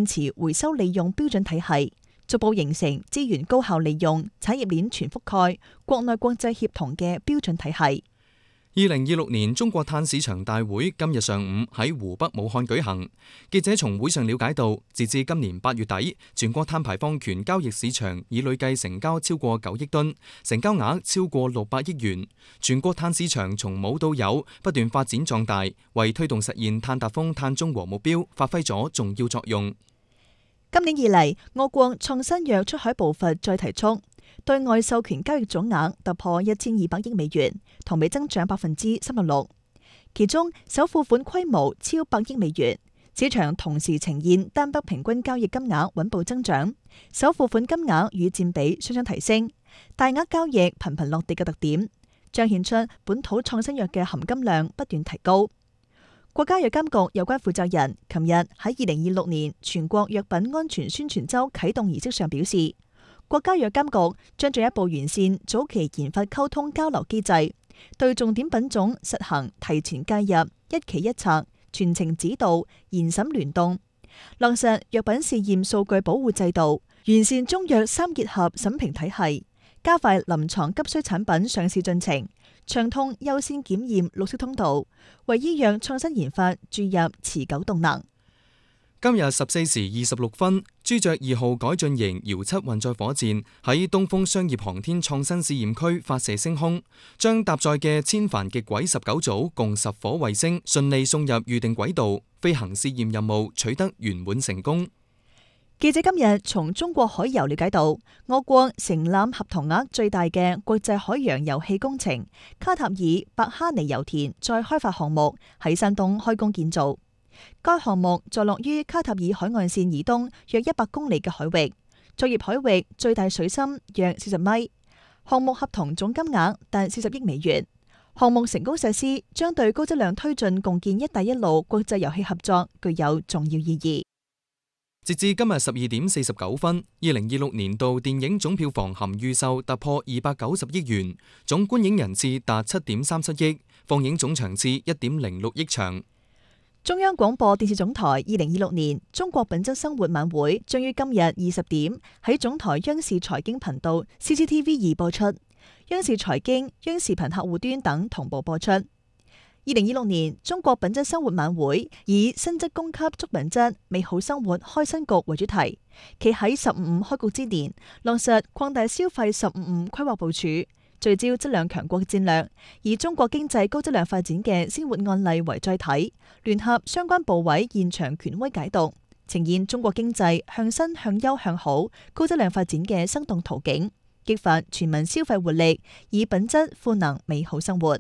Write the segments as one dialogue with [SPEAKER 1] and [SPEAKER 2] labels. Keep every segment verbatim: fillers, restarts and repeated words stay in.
[SPEAKER 1] 電池回收利用標準體系，逐步形成資源高效利用、產業鏈全覆蓋、國內國際協同嘅標準體系。
[SPEAKER 2] 二零二六年中國碳市場大會今日上午喺湖北武漢舉行。記者從會上了解到，截至今年八月底，全國碳排放權交易市場已累計成交超過九億噸，成交額超過六百億元。全國碳市場從冇到有，不斷發展壯大，為推動實現碳達峰、碳中和目標發揮咗重要作用。
[SPEAKER 1] 今年以嚟，我國創新藥出海步伐再提速，對外授權交易總額突破一千二百億美元，同比增長百分之三十六。其中首付款規模超百億美元，市場同時呈現單筆平均交易金額穩步增長，首付款金額與佔比雙雙提升，大額交易頻頻落地嘅特點，彰顯出本土創新藥嘅含金量不斷提高。國家藥監局有關負責人琴日喺二零二六年全國藥品安全宣傳周啟動儀式上表示，國家藥監局將進一步完善早期研發溝通交流機制，對重點品種實行提前介入、一期一策、全程指導、研審聯動，落實藥品試驗數據保護制度，完善中藥三結合審評體系，加快臨床急需產品上市進程，暢通優先檢驗綠色通道，為醫藥創新研發注入持久動能。
[SPEAKER 2] 今日十四時二十六分，朱雀二號改進型遙七運載火箭喺東風商業航天創新試驗區發射升空，將搭載嘅千帆極軌十九組共十顆衛星順利送入預定軌道，飛行試驗任務取得圓滿成功。
[SPEAKER 1] 記者今日從中國海油了解到，我國承攬合同額最大嘅國際海洋油氣工程卡塔爾白哈尼油田再開發項目喺山東開工建造。該項目坐落於卡塔爾海岸線以東約一百公里嘅海域，作業海域最大水深約四十米。項目合同總金額達四十億美元。項目成功實施，將對高質量推進共建“一帶一路”國際油氣合作具有重要意義。
[SPEAKER 2] 截至今日十二點四十九分，二零二六年度電影總票房含預售突破二百九十億元，總觀影人次達七點三七億，放映總場次一點零六億場。
[SPEAKER 1] 中央廣播電視總台二零二六年中國品質生活晚會將於今日二十點喺總台央視財經頻道 C C T V 二播出，央視財經、央視頻客戶端等同步播出。二零二六年中國品質生活晚會以新質供給足品質，美好生活開新局為主題，其喺十五五開局之年，落實擴大消費十五五規劃部署，聚焦質量強國戰略，以中國經濟高質量發展嘅鮮活案例為載體，聯合相關部委現場權威解讀，呈現中國經濟向新向優向好高質量發展嘅生動圖景，激發全民消費活力，以品質賦能美好生活。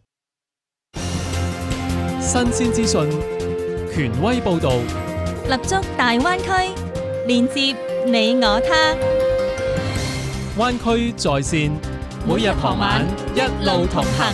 [SPEAKER 3] 新鮮資訊，權威報導，
[SPEAKER 4] 立足大灣區，連接你我他。
[SPEAKER 3] 灣區在線，每日傍晚一路同行。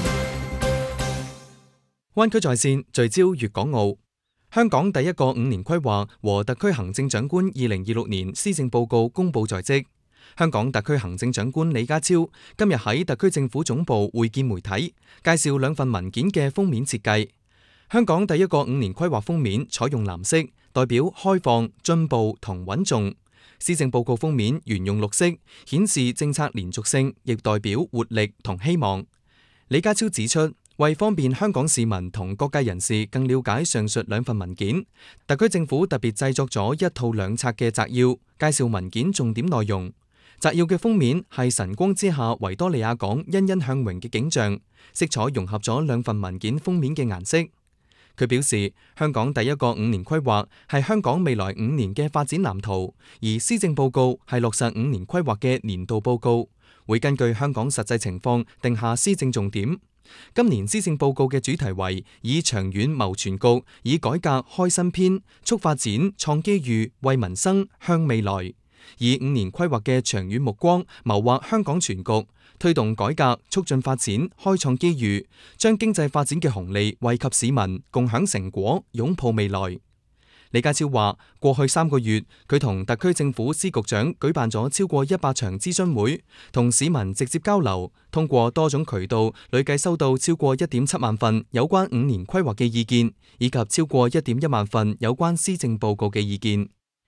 [SPEAKER 2] 灣區在線聚焦粵港澳。香港第一個五年規劃和特區行政長官二零二六年施政報告公佈在即。香港特區行政長官李家超今日喺特區政府總部會見媒體，介紹兩份文件嘅封面設計。香港第一個五年規劃封面採用藍色，代表開放、進步同穩重。施政報告封面沿用綠色，顯示政策連續性，亦代表活力同希望。李家超指出，為方便香港市民同各界人士更了解上述兩份文件，特區政府特別製作咗一套兩冊嘅摘要，介紹文件重點內容。摘要嘅封面係晨光之下維多利亞港欣欣向榮嘅景象，色彩融合咗兩份文件封面嘅顏色。佢表示，香港第一個五年規劃係香港未來五年嘅發展藍圖，而施政報告係落實五年規劃嘅年度報告，會根據香港實際情況定下施政重點。今年施政報告嘅主題為以長遠謀全局，以改革開新篇，促發展創機遇，為民生向未來，以五年規劃嘅長遠目光謀劃香港全局，推動改革，促進發展，開創機遇，將經濟發展嘅紅利惠及市民，共享成果，擁抱未來。李家超話，過去三個月，佢同特區政府司局長舉辦咗超過一百場諮詢會，同市民直接交流，通過多種渠道累計收到超過一點七萬份有關五年規劃嘅意見，以及超過一點一萬份有關施政報告嘅意見。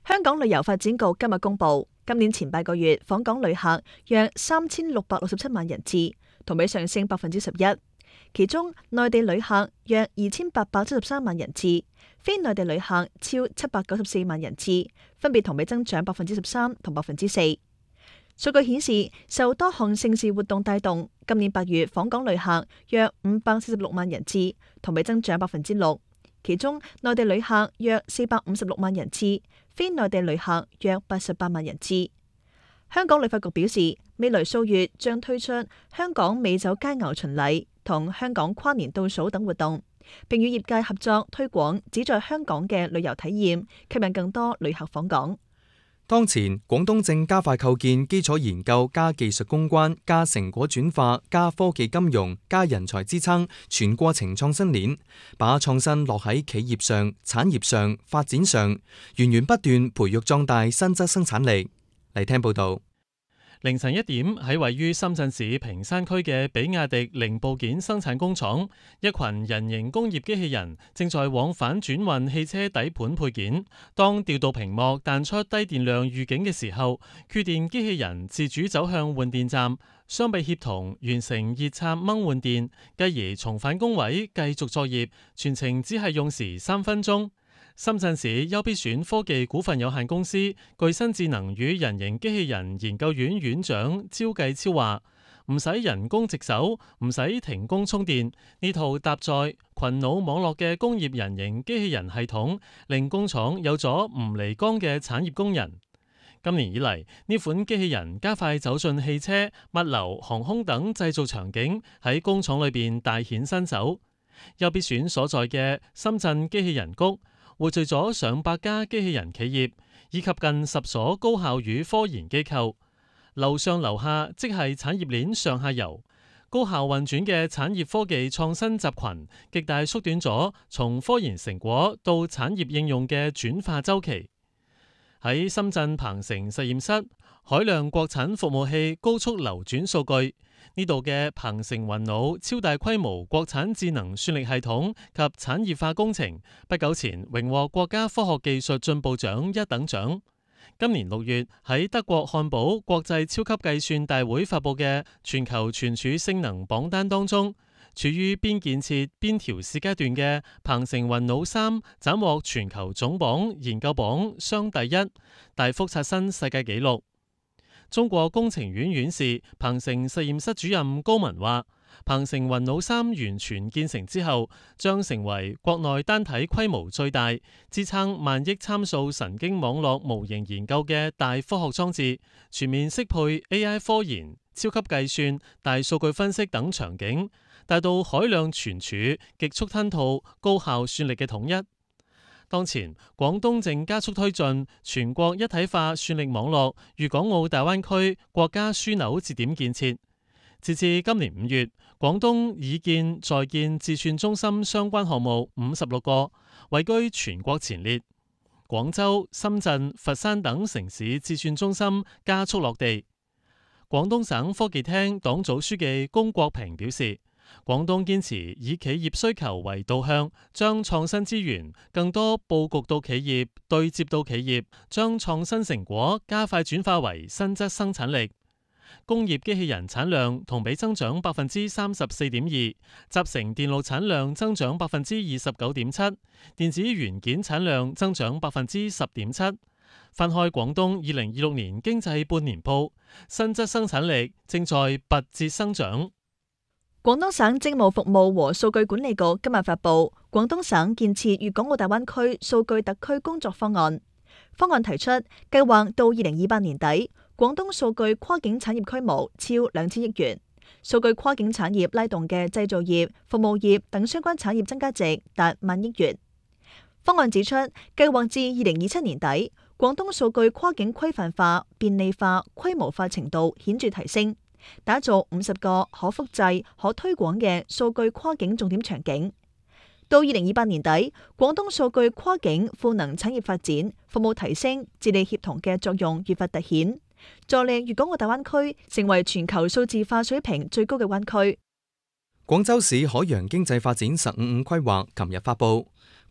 [SPEAKER 1] 香港旅遊發展局今日公布，今年前八個月訪港旅客約三千六百六十七萬人次，同比上升百分之十一。其中內地旅客約二千八百七十三萬人次，非內地旅客超七百九十四萬人次，分別同比增長百分之十三同百分之四。數據顯示，受多項盛事活動帶動，今年八月訪港旅客約五百四十六萬人次，同比增長百分之六。其中內地旅客約四百五十六萬人次，非內地旅客約八十八萬人次。香港旅發局表示，未來數月將推出香港美酒佳餚巡禮同香港跨年倒數等活動，並與業界合作推廣旨在香港嘅旅遊體驗，吸引更多旅客訪港。
[SPEAKER 2] 當前，廣東正加快構建基礎研究加技術攻關加成果轉化加科技金融加人才支撐全過程創新鏈，把創新落喺企業上、產業上、發展上，源源不斷培育壯大新質生產力。嚟聽報道。
[SPEAKER 3] 凌晨一點，喺位於深圳市坪山區嘅比亞迪零部件生產工廠，一群人形工業機器人正在往返轉運汽車底盤配件。當調度屏幕彈出低電量預警嘅時候，缺電機器人自主走向換電站，雙臂協同完成熱插掹換電，繼而重返工位繼續作業，全程只係用時三分鐘。深圳市優必選科技股份有限公司具新智能與人形機器人研究院院長招繼超話：唔使人工值守，唔使停工充電，呢套搭載群腦網絡嘅工業人形機器人系統，令工廠有咗唔離崗嘅產業工人。今年以嚟，呢款機器人加快走進汽車、物流、航空等製造場景，喺工廠裏邊大顯身手。優必選所在嘅深圳機器人谷，匯聚咗上百家機器人企業，以及近十所高校與科研機構。樓上樓下即係產業鏈上下游，高效運轉嘅產業科技創新集群，極大縮短咗從科研成果到產業應用嘅轉化週期。喺深圳鵬城實驗室，海量國產服務器高速流轉數據。呢度嘅鵬城雲腦超大規模國產智能算力系統及產業化工程，不久前榮獲國家科學技術進步獎一等獎。今年六月喺德國漢堡國際超級計算大會發佈嘅全球存儲性能榜單當中，處於邊建設邊調試階段嘅鵬城雲腦三斬獲全球總榜研究榜雙第一，大幅刷新世界紀錄。中國工程院院士、鵬城實驗室主任高文話：鵬城雲腦三完全建成之後，將成為國內單體規模最大、支撐萬億參數神經網絡模型研究嘅大科學裝置，全面適配 A I 科研、超級計算、大數據分析等場景，達到海量存儲、極速吞吐、高效算力嘅統一。當前，廣東正加速推進全國一體化算力網絡粵港澳大灣區國家樞紐節點建設。截至今年五月，廣東已建在建自算中心相關項目五十六個，位居全國前列。廣州、深圳、佛山等城市自算中心加速落地。廣東省科技廳黨組書記龔國平表示，廣東堅持以企業需求為導向，將創新資源更多佈局到企業，對接到企業，將創新成果加快轉化為新質生產力。工業機器人產量同比增長百分之三十四點二，集成電路產量增長百分之二十九點七，電子元件產量增長百分之十點七。翻開廣東二零二六年經濟半年報，新質生產力正在拔節生長。
[SPEAKER 1] 廣東省政務服務和數據管理局今日發布《廣東省建設粵港澳大灣區數據特區工作方案》。方案提出，計劃到二零二八年底，廣東數據跨境產業規模超兩千億元，數據跨境產業拉動嘅製造業、服務業等相關產業增加值達萬億元。方案指出，計劃至二零二七年底，廣東數據跨境規範化、便利化、規模化程度顯著提升，打造五十個可複製、可推廣嘅數據跨境重點場景。到二零二八年底，廣東數據跨境賦能產業發展、服務提升、治理協同嘅作用越發凸顯，助力粵港澳大灣區成為全球數字化水平最高嘅灣區。
[SPEAKER 2] 廣州市海洋經濟發展「十五五」規劃琴日發布，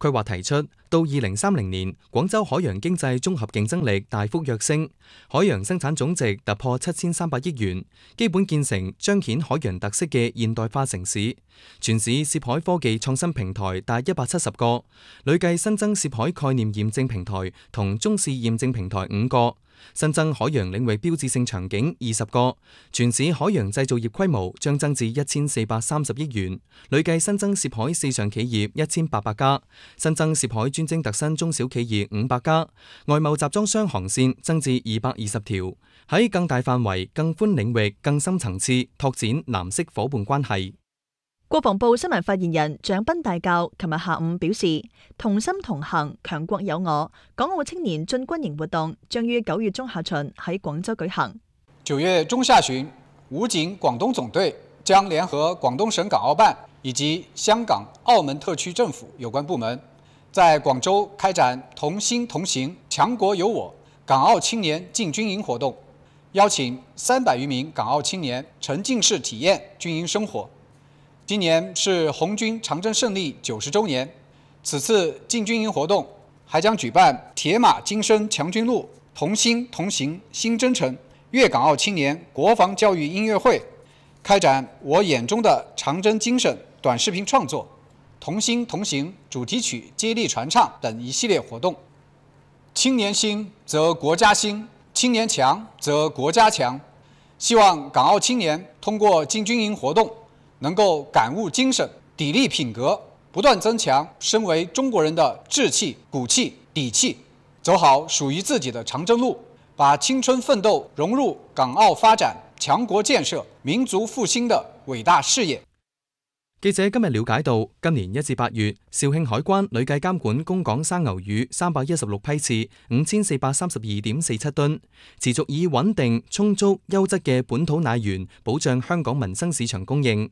[SPEAKER 2] 規劃提出，到二零三零年，廣州海洋經濟綜合競爭力大幅躍升，海洋生產總值突破七千三百億元，基本建成彰顯海洋特色嘅現代化城市。全市涉海科技創新平台達一百七十個，累計新增涉海概念驗證平台同中試驗證平台五個，新增海洋領域標誌性場景二十個，全市海洋製造業規模將增至一千四百三十億元，累計新增涉海四上企業一千八百家，新增涉海專精特新中小企業五百家，外貿集裝箱航線增至二百二十條，喺更大範圍、更寬領域、更深層次拓展藍色夥伴關係。
[SPEAKER 1] 國防部新聞發言人蔣斌大校琴日下午表示，同心同行，強國有我，港澳青年進軍營活動將於九月中下旬喺廣州舉行。
[SPEAKER 5] 九月中下旬，武警廣東總隊將聯合廣東省港澳辦以及香港、澳門特區政府有關部門，在廣州開展同心同行，強國有我港澳青年進軍營活動，邀請三百餘名港澳青年沉浸式體驗軍營生活。今年是紅軍長征勝利九十週年，此次進軍營活動還將舉辦鐵馬精神強軍路、同心同行新征程粵港澳青年國防教育音樂會，開展我眼中的長征精神短視頻創作、同心同行主題曲接力傳唱等一系列活動。青年興則國家興，青年強則國家強。希望港澳青年通過進軍營活動，能夠感悟精神、砥礪品格，不斷增強身為中國人的志氣、骨氣、底氣，走好屬於自己的長征路，把青春奮鬥融入港澳發展、強國建設、民族復興的偉大事業。
[SPEAKER 2] 記者今日了解到，今年一至八月，肇慶海關累計監管供港生牛乳三百一十六批次，五千四百三十二點四七噸，持續以穩定、充足、優質嘅本土奶源保障香港民生市場供應。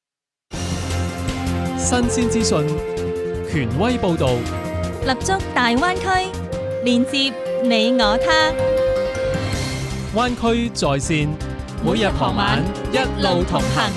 [SPEAKER 3] 新鮮資訊，權威報導，
[SPEAKER 4] 立足大灣區，連接你我他。
[SPEAKER 3] 灣區在線，每日傍晚一路同行。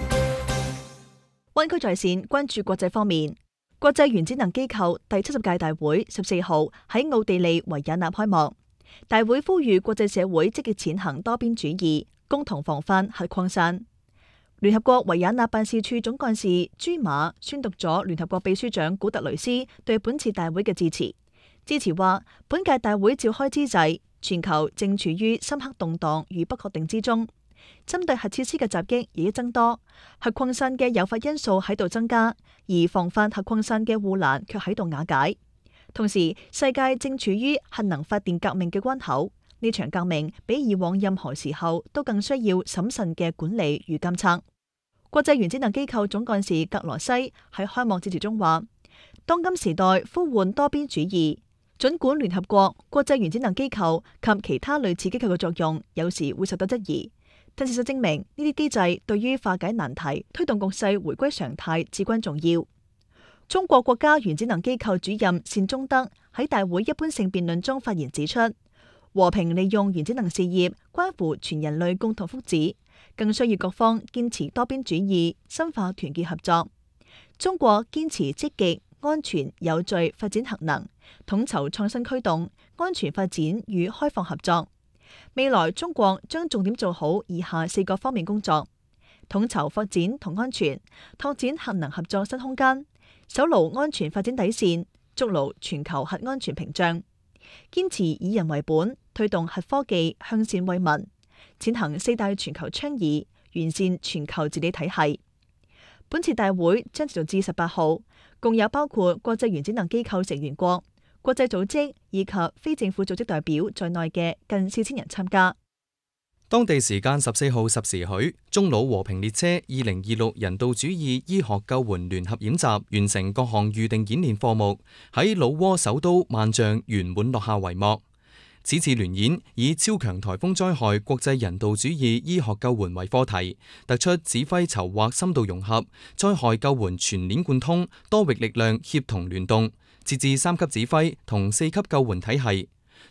[SPEAKER 1] 灣區在線關注國際方面，國際原子能機構第七十屆大會十四號喺奧地利維也納開幕。大會呼籲國際社會積極踐行多邊主義，共同防範核擴散。聯合國維也納辦事處總幹事朱馬宣讀咗聯合國秘書長古特雷斯對本次大會嘅致辭。致辭話，本屆大會召開之際，全球正處於深刻動盪與不確定之中，針對核設施嘅襲擊日益增多，核擴散嘅誘發因素喺度增加，而防範核擴散嘅護欄卻喺度瓦解。同時，世界正處於核能發電革命嘅關口，呢場革命比以往任何時候都更需要審慎嘅管理與監測。國際原子能機構總幹事格羅西喺開幕致辭中話，當今時代呼喚多邊主義，儘管聯合國、國際原子能機構及其他類似機構嘅作用有時會受到質疑，但事實證明呢啲機制對於化解難題、推動局勢回歸常態至關重要。中國國家原子能機構主任單忠德喺大會一般性辯論中發言指出，和平利用原子能事業關乎全人類共同福祉，更需要各方堅持多邊主義，深化團結合作。中國堅持積極、安全、有序發展核能，統籌創新驅動、安全發展與開放合作。未來中國將重點做好以下四個方面工作：統籌發展同安全，拓展核能合作新空間，守牢安全發展底線，築牢全球核安全屏障。堅持以人為本，推動核科技向善為民，踐行四大全球倡議，完善全球治理體系。本次大會將持續至十八號，共有包括國際原子能機構成員國、國際組織以及非政府組織代表在內嘅近四千人參加。
[SPEAKER 2] 當地時間十四號十時許，中老和平列車二零二六人道主義醫學救援聯合演習完成各項預定演練課目，喺老撾首都萬象圓滿落下帷幕。此次聯演以超強颱風災害國際人道主義醫學救援為課題，突出指揮籌劃深度融合、災害救援全鏈貫通、多域力量協同聯動，設置三級指揮同四級救援體系。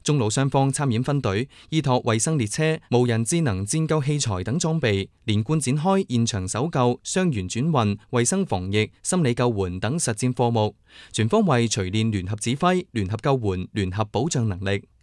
[SPEAKER 2] 中老雙方參演分隊，依託衛生列車、無人智能戰救器材等裝備，連貫展開現場搜救、傷員轉運、衛生防疫、心理救援等實戰科目，全方位錘煉聯合指揮、聯合救援、聯合保障能力。